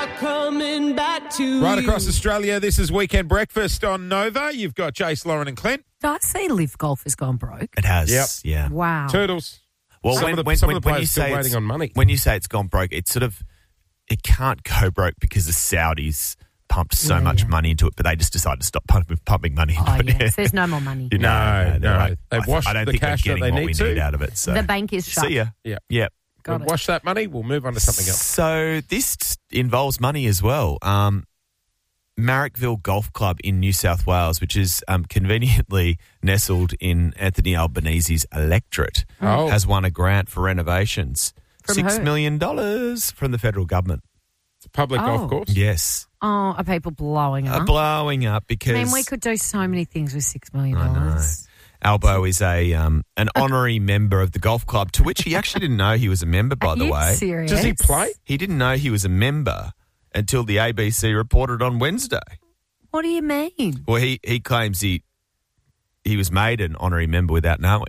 coming back to Right you. across Australia, this is Weekend Breakfast on Nova. You've got Jace, Lauren and Clint. Did I say Live Golf has gone broke? It has. Yep. Yeah. Wow. Toodles. Well, Some of the players still waiting on money. When you say it's gone broke, it can't go broke because the Saudis pumped so much money into it, but they just decided to stop pumping money into it. Yes. There's no more money. No. They've washed I don't the think cash they're that getting they what we need need to. out of it. So. The bank is shut. See ya. Yeah. Yep. Got We'll it. wash that money. We'll move on to something else. So this involves money as well. Marrickville Golf Club in New South Wales, which is conveniently nestled in Anthony Albanese's electorate, has won a grant for renovations. From $6 who? million from the federal government. It's a public golf course. Yes. Oh, are people blowing up? Blowing up because... I mean, we could do so many things with $6 million. I know. Albo is an honorary member of the golf club, to which he actually didn't know he was a member, by the way. Serious? Does he play? He didn't know he was a member until the ABC reported on Wednesday. What do you mean? Well, he claims he was made an honorary member without knowing.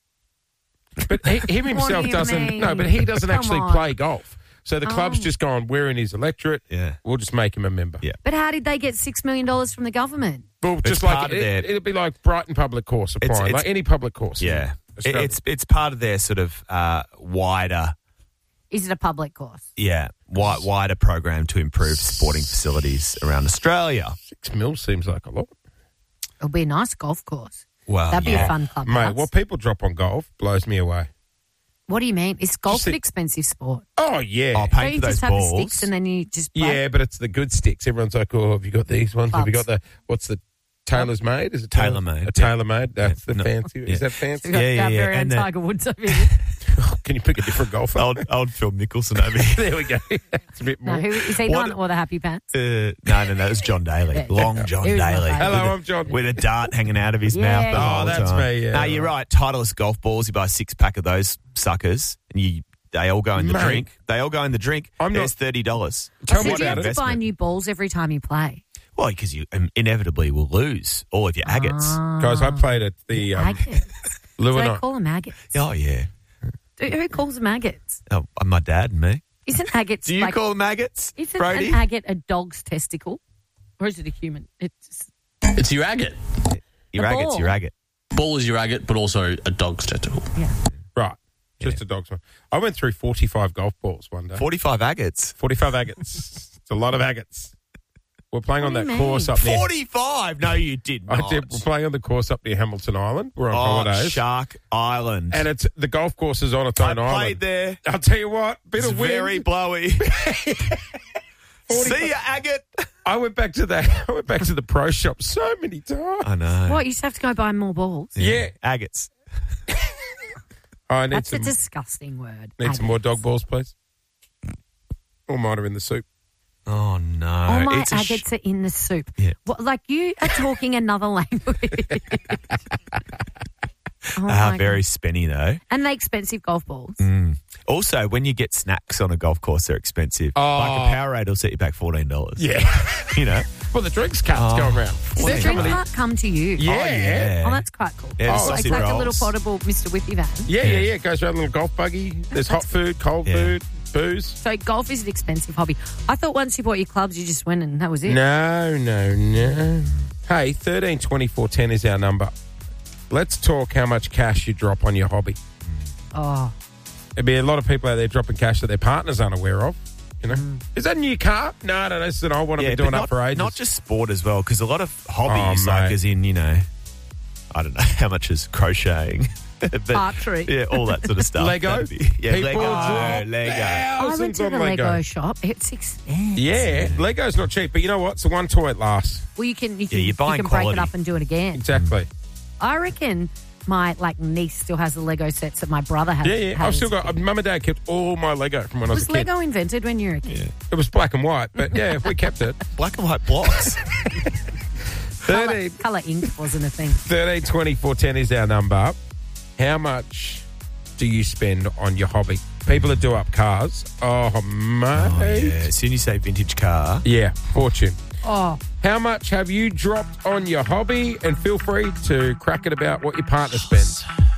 But him himself What do you doesn't. mean? No, but he doesn't Come actually on. play golf. So the club's just gone, we're in his electorate. Yeah. We'll just make him a member. Yeah. But how did they get $6 million from the government? Well, It's just part like of their- it'd be like Brighton Public Course applying, like any public course. Yeah. in Australia. It's part of their sort of wider, Is it a public course? wider program to improve sporting facilities around Australia. $6 million seems like a lot. It'll be a nice golf course. Well, That'd be yeah. a fun club. Mate, what people drop on golf blows me away. What do you mean? Is golf Just an the- expensive sport? Oh, yeah. Oh, Don't paying you for those just have the balls. sticks and then you just play? Yeah, but it's the good sticks. Everyone's like, oh, have you got these ones? Have you got Clubs. what's the Taylor's Made? Is it Tailor-made, A Tailor-Made? That's the No, fancy. yeah. Is that fancy? We've got Yeah, our yeah, very own and the- Tiger Woods over here. Can you pick a different golfer? Old Phil Mickelson over here. There we go. It's a bit No, more. who is he? What- None or the Happy Pants? No, it was John Daly. Yeah. Long John He was my Daly. favourite. Hello, I'm John. With a dart hanging out of his Yeah. mouth the Oh, whole that's time. me, yeah. No, you're right. Titleist golf balls, you buy a 6-pack of those suckers, and they all go in the Mate. drink. They all go in the drink. I'm not- There's $30. Tell So me do you about have it. to buy new balls every time you play? Well, because you inevitably will lose all of your agates. Guys, I played at the Agates. Do they Lewin. call them agates? Oh, yeah. Who calls them agates? Oh, my dad and me. Isn't agates Do you like... call them agates, Isn't Brody? an agate a dog's testicle? Or is it a human? It's It's your agate. Your the agate's ball. your agate. Ball is your agate, but also a dog's testicle. yeah. Right. Just a dog's one. I went through 45 golf balls one day. 45 agates. 45 agates. It's a lot of agates. We're playing on What that do you course mean? up near... 45? No, you did not. I did. We're playing on the course up near Hamilton Island. We're on Oh, holidays. Shark Island. And it's the golf course is on its I own played island. there. I'll tell you what, bit It's of wind. very blowy. See ya, agate. I went back to the pro shop so many times. I know. What, you just have to go buy more balls? Yeah. Agates. I need That's a some disgusting word. need some more Agates. dog balls, please. All mine are in the soup. Oh, no. All my It's a agates are in the soup. Yeah. What, like you are talking another language. Oh my very God. spenny, though. And they expensive golf balls. Also, when you get snacks on a golf course, they're expensive. Oh. Like a Powerade will set you back $14. Yeah. You know? Well, the drinks cart's Oh. going around. The Yeah. drink cart come to you. Yeah. Oh, yeah. Oh, that's quite cool. Yeah, the It's sausage like a little rolls. portable Mr. Whippy van. Yeah. It goes around a little golf buggy. There's hot food, cold Yeah. food, booze. So golf is an expensive hobby. I thought once you bought your clubs, you just went and that was it. No. Hey, 13 24 10 is our number. Let's talk how much cash you drop on your hobby. Oh, There'd be a lot of people out there dropping cash that their partner's unaware of. You know, is that a new car? No, this is an old one I've been doing but up for ages. Not just sport as well, because a lot of hobbies, Oh, like mate. as in, I don't know how much is crocheting. But, archery. yeah, all that sort of stuff. Lego? That'd be- Yeah, People Lego. drop Lego. I went thousands to on the Lego shop. It's expensive. Yeah, Lego's not cheap, but you know what? It's the one toy it lasts. Well, you can you're buying break quality. it up and do it again. Exactly. I reckon my niece still has the Lego sets that my brother has. Yeah. had I've still as a got. kid. Mum and Dad kept all my Lego from when I was Was a kid. Lego invented when you were a kid? It was black and white, but yeah, we kept it. Black and white blocks. 13 Colour ink wasn't a thing. 13 24 10 is our number. How much do you spend on your hobby? People that do up cars. Oh, mate. Oh, yeah. As soon as you say vintage car. Yeah, fortune. Oh, How much have you dropped on your hobby? And feel free to crack it about what your partner spends.